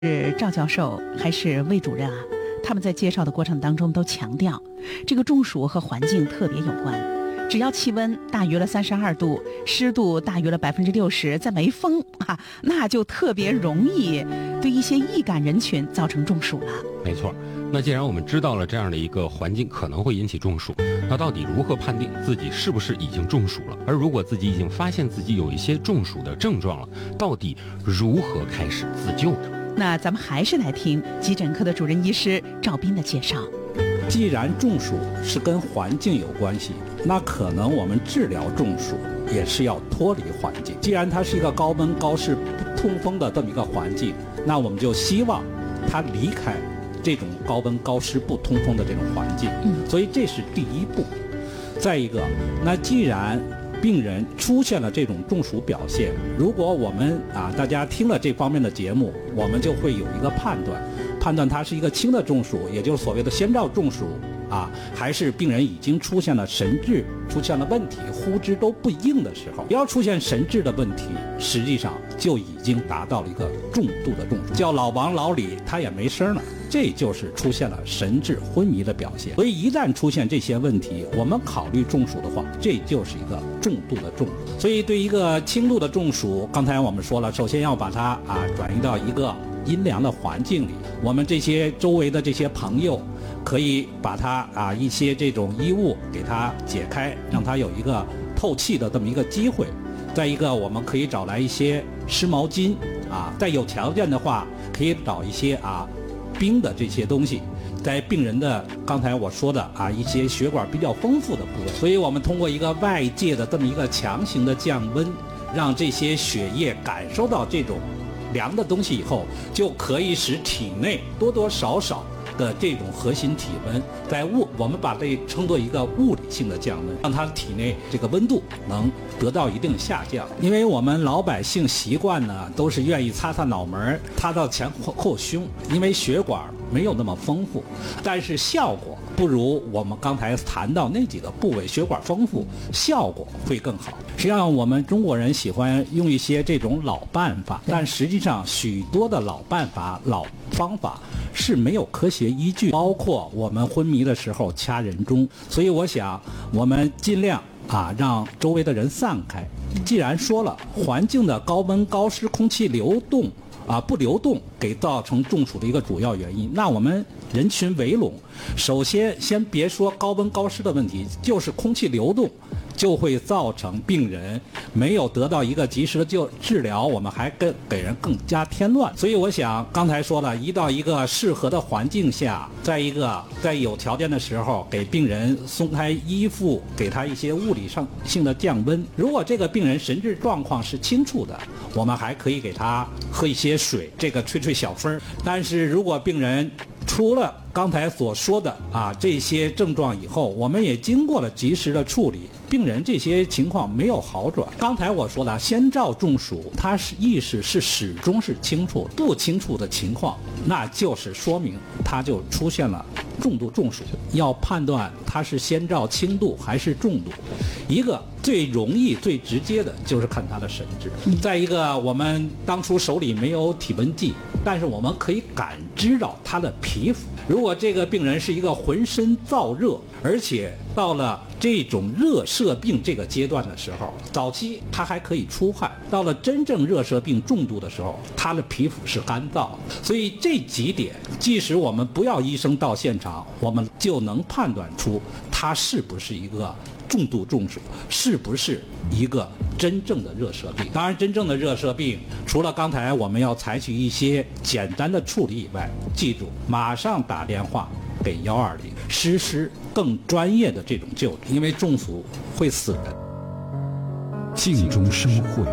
是赵教授还是魏主任啊，他们在介绍的过程当中都强调，这个中暑和环境特别有关。只要气温大于了32度，湿度大于了60%，再没风啊，那就特别容易对一些易感人群造成中暑了。 没错，那既然我们知道了这样的一个环境可能会引起中暑，那到底如何判定自己是不是已经中暑了？而如果自己已经发现自己有一些中暑的症状了，到底如何开始自救呢？ 那咱们还是来听急诊科的主任医师赵斌的介绍。 既然中暑是跟环境有关系，那可能我们治疗中暑也是要脱离环境。既然它是一个高温高湿不通风的这么一个环境，那我们就希望它离开这种高温高湿不通风的这种环境。所以这是第一步。再一个，那既然病人出现了这种中暑表现，如果我们大家听了这方面的节目，我们就会有一个判断它是一个轻的中暑，也就是所谓的先兆中暑还是病人已经出现了神志出现了问题，呼之都不应的时候，要出现神志的问题，实际上就已经达到了一个重度的中暑，叫老王老李他也没声了，这就是出现了神志昏迷的表现。所以一旦出现这些问题，我们考虑中暑的话，这就是一个重度的中暑。所以对一个轻度的中暑，刚才我们说了，首先要把它转移到一个阴凉的环境里，我们这些周围的这些朋友可以把它一些这种衣物给它解开，让它有一个透气的这么一个机会。再一个，我们可以找来一些湿毛巾再有条件的话，可以找一些冰的这些东西，在病人的刚才我说的一些血管比较丰富的部位，所以我们通过一个外界的这么一个强行的降温，让这些血液感受到这种凉的东西以后，就可以使体内多多少少的这种核心体温我们把这称作一个物理性的降温，让它体内这个温度能得到一定下降。因为我们老百姓习惯呢，都是愿意擦擦脑门，擦到前后胸，因为血管没有那么丰富，但是效果不如我们刚才谈到那几个部位血管丰富，效果会更好。实际上我们中国人喜欢用一些这种老办法，但实际上许多的老办法老方法是没有科学依据，包括我们昏迷的时候掐人中。所以我想我们尽量让周围的人散开。既然说了环境的高温高湿空气流动不流动给造成中暑的一个主要原因，那我们人群围拢，首先别说高温高湿的问题，就是空气流动就会造成病人没有得到一个及时的治疗，我们还给人更加添乱。所以我想刚才说了，移到一个适合的环境下，再一个在有条件的时候给病人松开衣服，给他一些物理性的降温。如果这个病人神志状况是清楚的，我们还可以给他喝一些水，这个吹吹小风。但是如果病人除了刚才所说的这些症状以后，我们也经过了及时的处理，病人这些情况没有好转。刚才我说了，先兆中暑，他意识是始终是清楚，不清楚的情况，那就是说明他就出现了重度中暑。要判断他是先兆轻度还是重度，一个最容易最直接的就是看他的神志。再一个，我们当初手里没有体温计，但是我们可以感知到他的皮肤。如果这个病人是一个浑身燥热，而且到了这种热射病这个阶段的时候，早期他还可以出汗，到了真正热射病重度的时候，他的皮肤是干燥的。所以这几点，即使我们不要医生到现场，我们就能判断出他是不是一个重度中暑，是不是一个真正的热射病。当然真正的热射病，除了刚才我们要采取一些简单的处理以外，记住马上打电话给120，实施更专业的这种救治，因为中暑会死人。 静中生慧，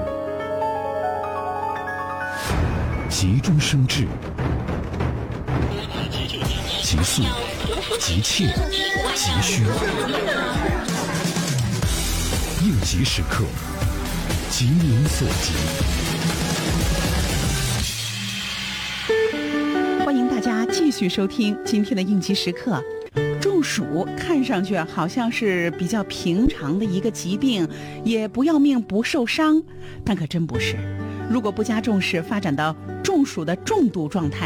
急中生智，急速、急切、急需，应急时刻，急民所急。 欢迎大家继续收听今天的应急时刻。中暑看上去好像是比较平常的一个疾病，也不要命不受伤，但可真不是。 如果不加重视，发展到中暑的重度状态，